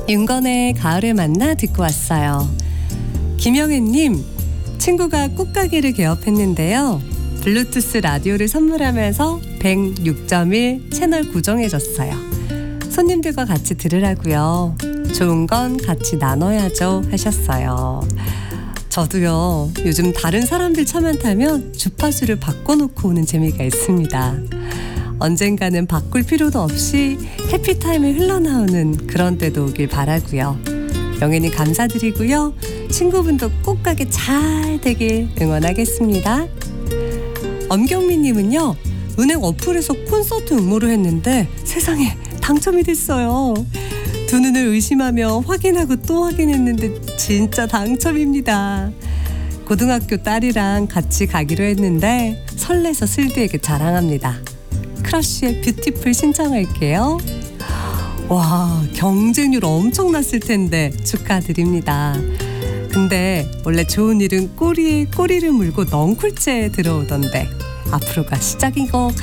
윤건의 가을을 만나 듣고 왔어요. 김영애님, 친구가 꽃가게를 개업했는데요. 블루투스 라디오를 선물하면서 106.1 채널 고정해줬어요. 손님들과 같이 들으라고요. 좋은 건 같이 나눠야죠 하셨어요. 저도요, 요즘 다른 사람들 차만 타면 주파수를 바꿔놓고 오는 재미가 있습니다. 언젠가는 바꿀 필요도 없이 해피타임이 흘러나오는 그런 때도 오길 바라고요. 영애님 감사드리고요. 친구분도 꽃가게 잘 되길 응원하겠습니다. 엄경민님은요, 은행 어플에서 콘서트 응모를 했는데 세상에 당첨이 됐어요. 두 눈을 의심하며 확인하고 또 확인했는데 진짜 당첨입니다. 고등학교 딸이랑 같이 가기로 했는데 설레서 슬비에게 자랑합니다. 크러쉬의 뷰티풀 신청할게요. 와, 경쟁률 엄청났을 텐데 축하드립니다. 근데 원래 좋은 일은 꼬리에 꼬리를 물고 넝쿨째 들어오던데 앞으로가 시작인 것